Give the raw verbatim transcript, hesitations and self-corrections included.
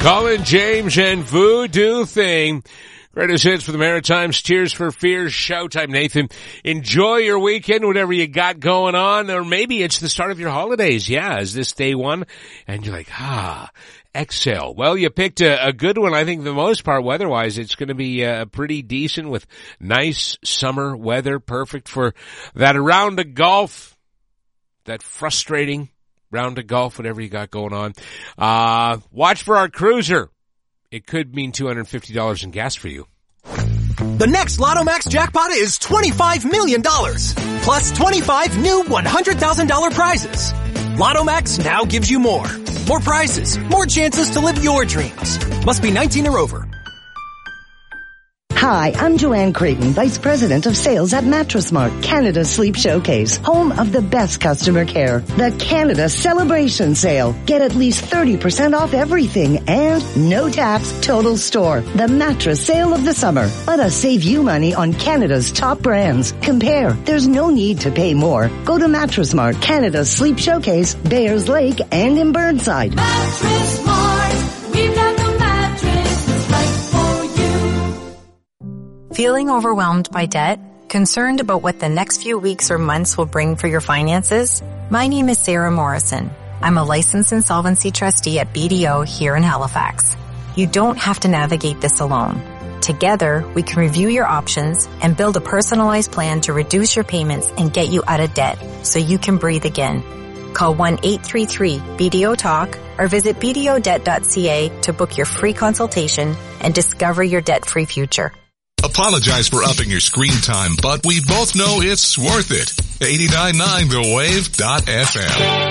Colin James and Voodoo Thing. Greatest hits for the Maritimes. Tears for Fears. Showtime. Nathan, enjoy your weekend, whatever you got going on. Or maybe it's the start of your holidays. Yeah, is this day one? And you're like, ah, exhale. Well, you picked a, a good one. I think the most part, weather-wise, it's going to be uh, pretty decent with nice summer weather. Perfect for that round of golf. That frustrating round of golf, whatever you got going on. Uh, watch for our cruiser. It could mean two hundred fifty dollars in gas for you. The next Lotto Max jackpot is twenty-five million dollars, plus twenty-five new one hundred thousand dollars prizes. Lotto Max now gives you more. More prizes, more chances to live your dreams. Must be nineteen or over. Hi, I'm Joanne Creighton, Vice President of Sales at Mattress Mart, Canada's Sleep Showcase, home of the best customer care. The Canada Celebration Sale. Get at least thirty percent off everything and no tax total store. The mattress sale of the summer. Let us save you money on Canada's top brands. Compare. There's no need to pay more. Go to Mattress Mart, Canada's Sleep Showcase, Bayers Lake, and in Burnside. Mattress Mart. We've got the mattress that's right for you. Feeling overwhelmed by debt? Concerned about what the next few weeks or months will bring for your finances? My name is Sarah Morrison. I'm a licensed insolvency trustee at B D O here in Halifax. You don't have to navigate this alone. Together, we can review your options and build a personalized plan to reduce your payments and get you out of debt so you can breathe again. Call one eight three three B D O talk or visit b d o debt dot c a to book your free consultation and discover your debt-free future. Apologize for upping your screen time, but we both know it's worth it. eighty-nine point nine the wave dot f m.